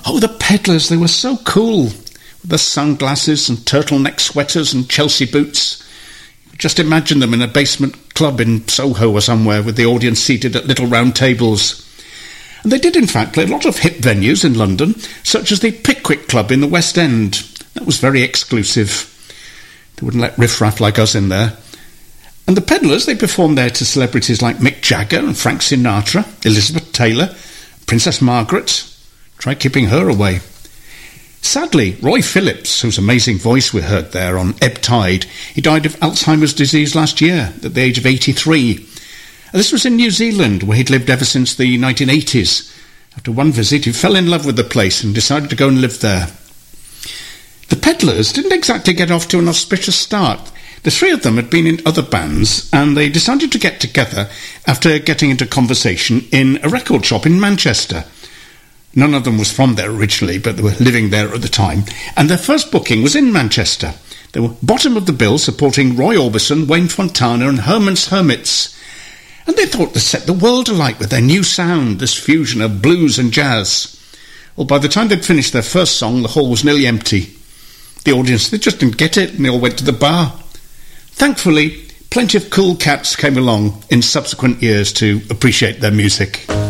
Oh, the Peddlers, they were so cool. With their sunglasses and turtleneck sweaters and Chelsea boots. Just imagine them in a basement club in Soho or somewhere with the audience seated at little round tables. And they did, in fact, play a lot of hip venues in London, such as the Pickwick Club in the West End. That was very exclusive. They wouldn't let riffraff like us in there. And the Peddlers, they performed there to celebrities like Mick Jagger and Frank Sinatra, Elizabeth Taylor, Princess Margaret. Try keeping her away. Sadly, Roy Phillips, whose amazing voice we heard there on Ebb Tide, he died of Alzheimer's disease last year at the age of 83. And this was in New Zealand, where he'd lived ever since the 1980s. After one visit, he fell in love with the place and decided to go and live there. The Peddlers didn't exactly get off to an auspicious start. The three of them had been in other bands, and they decided to get together after getting into conversation in a record shop in Manchester. None of them was from there originally, but they were living there at the time. And their first booking was in Manchester. They were bottom of the bill, supporting Roy Orbison, Wayne Fontana and Herman's Hermits. And they thought to set the world alight with their new sound, this fusion of blues and jazz. Well, by the time they'd finished their first song, the hall was nearly empty. The audience, they just didn't get it, and they all went to the bar. Thankfully, plenty of cool cats came along in subsequent years to appreciate their music.